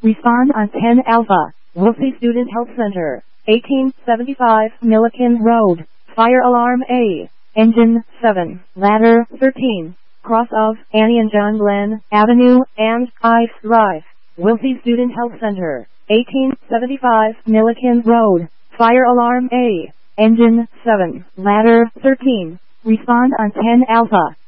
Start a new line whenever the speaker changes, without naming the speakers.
Respond on 10 Alpha. Wolsey Student Health Center. 1875 Milliken Road. Fire alarm A. Engine 7. Ladder 13. Cross of Annie and John Glenn Avenue and Ives Drive. Wolsey Student Health Center. 1875 Milliken Road. Fire alarm A. Engine 7. Ladder 13. Respond on 10 Alpha.